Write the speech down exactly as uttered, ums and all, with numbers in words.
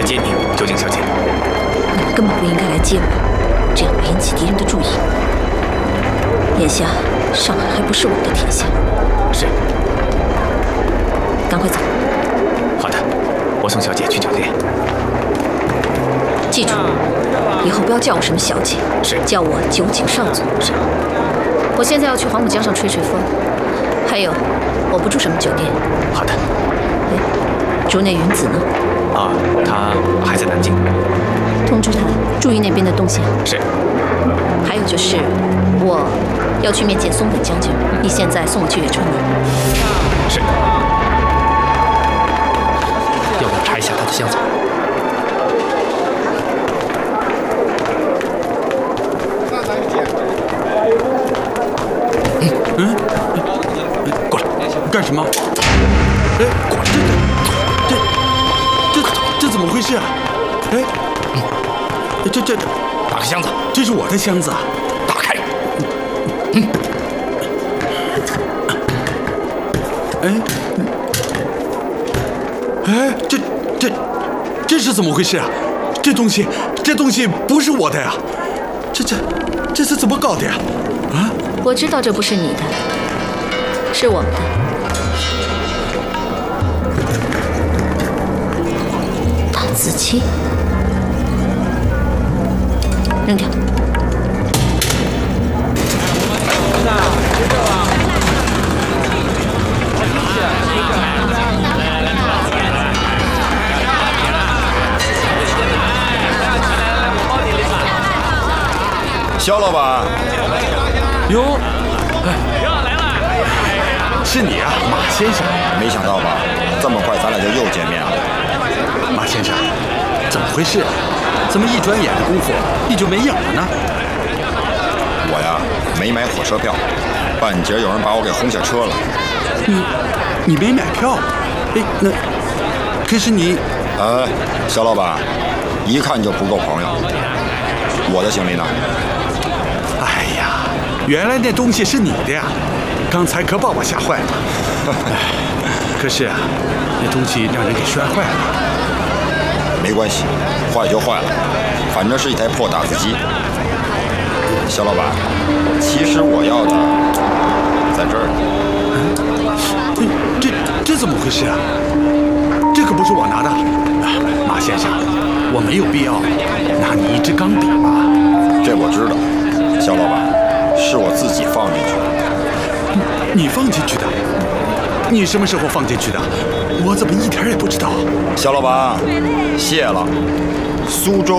接你，酒井小姐。 你们根本不应该来接我，这样会引起敌人的注意。眼下上海还不是我的天下。 是。 赶快走。 好的，我送小姐去酒店。 记住，以后不要叫我什么小姐， 是叫我酒井上佐。 是。 我现在要去黄浦江上吹吹风，还有，我不住什么酒店。 好的。 哎，竹内云子呢？ 啊，她还在南京。 通知她注意那边的动向。 是。 还有就是，我要去面见松本将军，你现在送我去月春门。 是。 要不要查一下他的箱子？ 嗯，过来，干什么？哎，过来，这这这这怎么回事啊？哎，这这打开箱子， 这是我的箱子啊！ 打开。 嗯。哎，哎，这这这是怎么回事啊？这东西这东西不是我的呀！这这这是怎么搞的呀？啊！ 我知道这不是你的，是我们的。打字机，扔掉。 肖老板。 哟，哎，来了，是你啊，马先生。 没想到吧，这么快咱俩就又见面了。 马先生，怎么回事啊？怎么一转眼的功夫你就没影了呢？ 我呀，没买火车票，半截有人把我给轰下车了。 你，你没买票？哎，那可是你…… 呃，肖老板，一看就不够朋友。我的行李呢？ 哎呀，原来那东西是你的呀！刚才可把我吓坏了。可是啊，那东西让人给摔坏了。 没关系，坏就坏了，反正是一台破打字机。肖老板，其实我要的在这儿。 嗯，这这怎么回事啊？这可不是我拿的，马先生，我没有必要拿你一支钢笔吧？ 这我知道，肖老板，是我自己放进去的。 你放进去的？你什么时候放进去的？我怎么一点也不知道？ 肖老板，谢了。苏州